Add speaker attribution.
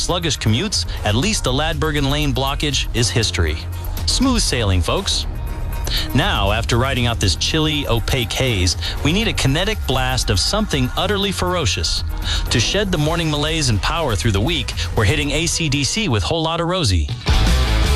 Speaker 1: sluggish commutes, at least the Ladbergen Lane blockage is history. Smooth sailing, folks. Now, after riding out this chilly, opaque haze, we need a kinetic blast of something utterly ferocious. To shed the morning malaise and power through the week, we're hitting AC/DC with Whole Lotta Rosie.